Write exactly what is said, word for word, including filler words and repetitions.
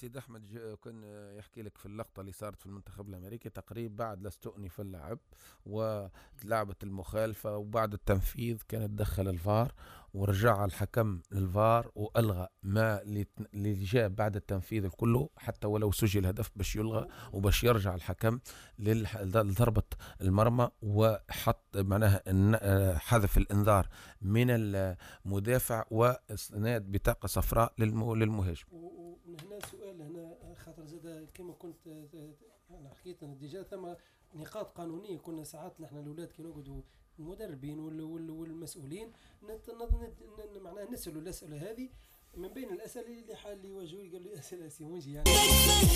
سيد أحمد كان يحكي لك في اللقطة اللي صارت في المنتخب الأمريكي تقريبا بعد لا استؤنف اللعب ولعبت المخالفة، وبعد التنفيذ كان دخل الفار ورجع الحكم للفار وألغى ما اللي جاء بعد التنفيذ كله، حتى ولو سجل هدف باش يلغى وباش يرجع الحكم لضربة المرمى، وحط معناها حذف الإنذار من المدافع وإسناد بطاقة صفراء للمهاجم. ومن هنا سؤال هنا خاطر زاد كما كنت انا حكيت انا ديجا ثم نقاط قانونيه. كنا ساعات نحن الاولاد كي نقعدوا المدربين والمسؤولين معناها نسالوا الاسئله هذه من بين الاسئله اللي حال اللي يواجهوا قال لي اسئله سيمونجي يعني